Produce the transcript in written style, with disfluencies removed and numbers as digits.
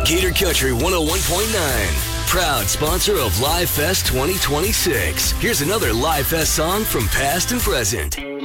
Gator Country 101.9, proud sponsor of Live Fest 2026. Here's another Live Fest song from past and present.